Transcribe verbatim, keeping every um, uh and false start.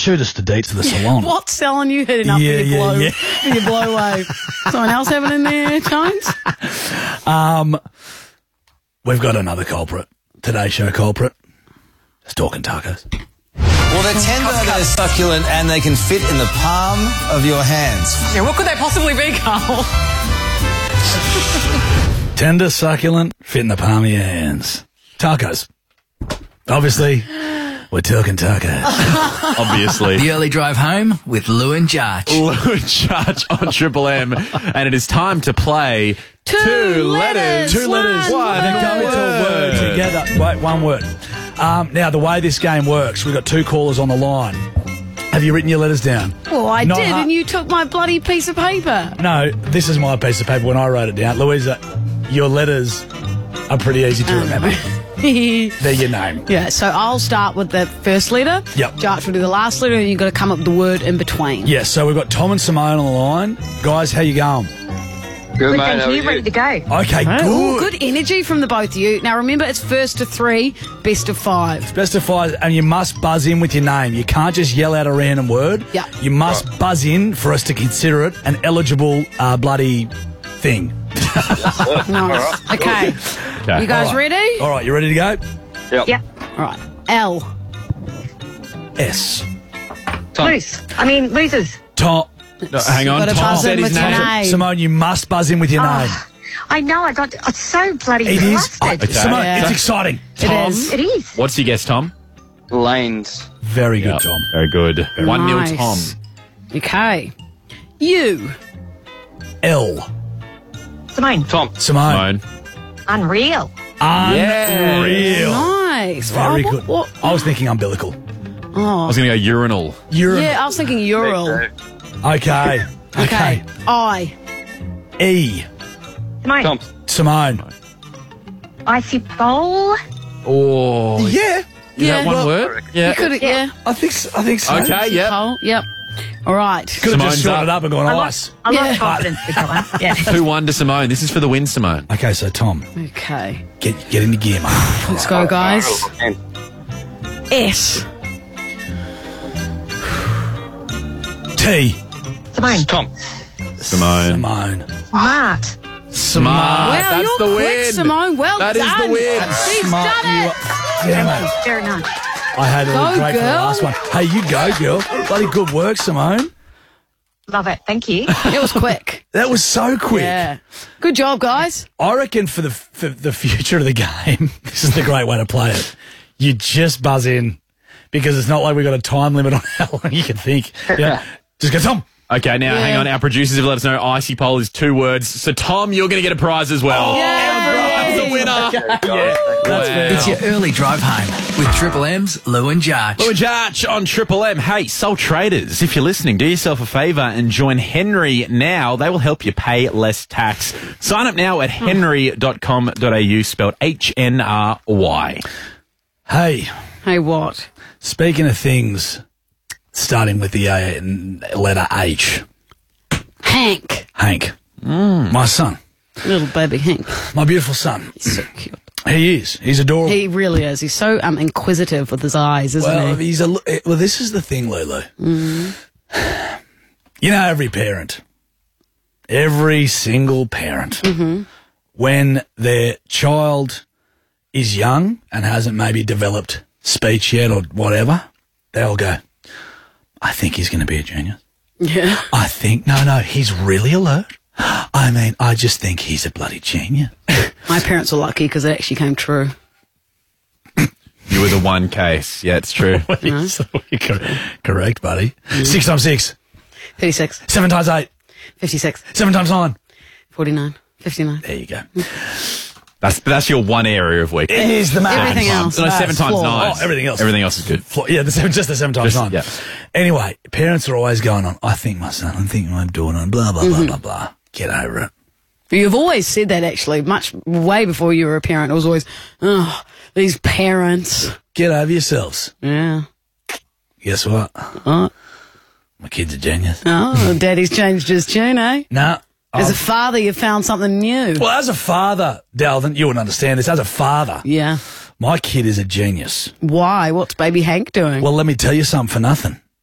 shoot us to date to the salon. What's selling you hitting up Yeah, for your yeah, blow, yeah. for your blow wave? Someone else having in there, Jones? Um, we've got another culprit. Today's show culprit. Just talking tacos. Well, they're tender, they're succulent, and they can fit in the palm of your hands. Yeah, what could they possibly be, Carl? Tender, succulent, fit in the palm of your hands. Tacos. Obviously, we're talking tacos. Obviously. The early drive home with Lou and Jarch. Lou and Jarch on Triple M. And it is time to play Two, Two letters. Letters. Two letters. One They word. come into a word together. Wait, one word. Um, now, the way this game works, we've got two callers on the line. Have you written your letters down? Well, I Not did, hard- and you took my bloody piece of paper. No, this is my piece of paper when I wrote it down. Louisa, your letters are pretty easy to remember. They're your name. Yeah, so I'll start with the first letter. Yep. Jarch will do the last letter, and you've got to come up with the word in between. Yes, so we've got Tom and Simone on the line. Guys, how you going? Good, Good, mate. How thank are you. you? Ready to go. Okay, Ooh, good. good energy from the both of you. Now, remember, it's first to three, best of five. Best of five, and you must buzz in with your name. You can't just yell out a random word. Yeah. You must buzz in for us to consider it an eligible uh, bloody thing. Nice. Okay. Okay. You guys All right. ready? All right, you ready to go? Yep. Yeah. All right. L. S. Tom. Loose. I mean, losers. Tom. No, hang on. Gotta Tom buzz said in his with your name. name. Simone, you must buzz in with your name. I know. I got. It's so bloody It is. flustered. Okay. Simone, Yeah. it's exciting. It is. It is. What's your guess, Tom? Lanes. Very good, Yep. Tom. Very good. One nil, Nice. Tom. Okay. U. L. Simone. Tom. Simone. Simone. Unreal. Unreal. Nice. Very Oh, good. What, what? I was thinking umbilical. I was going to go urinal. You're Yeah, I was thinking Ural. Okay. Okay. I. E. Simone. Tom. Simone. Icy bowl. Oh. Is Yeah. Yeah. that one Well, word? Yeah. You could, yeah. I think so. I think so. Okay, yep. Oh, yep. All right. Could have Simone's just sorted up. up and gone I ice. lost, I lost Yeah. confidence with that one. Yeah. two one to Simone. This is for the win, Simone. Okay, so Tom, Okay. get get into gear, mate. Let's go, guys. And S. T. Simone. Tom. Simone. Simone. Smart. Smart. Wow, That's you're the quick, win. Simone. Well That is done. the win. She's Smart done you it. are. Yeah, mate. Very nice. I had it all Go, great for the girl. last one. Hey, you go, girl. Bloody good work, Simone. Love it. Thank you. It was quick. That was so quick. Yeah. Good job, guys. I reckon for the for the future of the game, this is the great way to play it. You just buzz in because it's not like we've got a time limit on how long you can think. Yeah. Just go, Tom. Okay, now Yeah. hang on. Our producers have let us know icy pole is two words. So, Tom, you're going to get a prize as well. Everyone's a winner. Yeah, that's Wow. fair. It's your early drive home with Triple M's Lou and Jarch. Lou and Jarch on Triple M. Hey, sole traders, if you're listening, do yourself a favour and join Henry now. They will help you pay less tax. Sign up now at henry dot com dot a u, spelled H N R Y. Hey, Hey, what? speaking of things starting with the uh, letter H, Hank. Hank, my son, Little baby Hank. my beautiful son. He's so cute. He is. He's adorable. He really is. He's so um, inquisitive with his eyes, isn't Well, he? he's a. Well, this is the thing, Lulu. You know, every parent, every single parent, when their child is young and hasn't maybe developed speech yet or whatever, they'll go, "I think he's going to be a genius. Yeah. I think no, no, he's really alert. I mean, I just think he's a bloody genius." My parents were lucky because it actually came true. You were the one case. Yeah, it's true. Correct, buddy. Six times six, thirty-six, seven times eight, fifty-six, seven times nine. forty-nine, fifty-nine. There you go. That's that's your one area of weakness. It is the math. Everything else. No, seven That's times flawed. nine. Oh, everything else. Everything else is good. Flo- Yeah, the seven, just the seven times Just- nine. yeah. Anyway, parents are always going on, I think my son, I think my daughter, blah, blah, blah, blah, blah. Get over it. You've always said that, actually, much way before you were a parent. It was always, oh, these parents. Get over yourselves. Yeah. Guess what? Oh, My kid's a genius. oh Daddy's changed his tune, eh? Nah. As I've- a father, you found something new. well, as a father, Dalvin, you wouldn't understand this. As a father, Yeah. my kid is a genius. Why? What's baby Hank doing? Well, let me tell you something for nothing.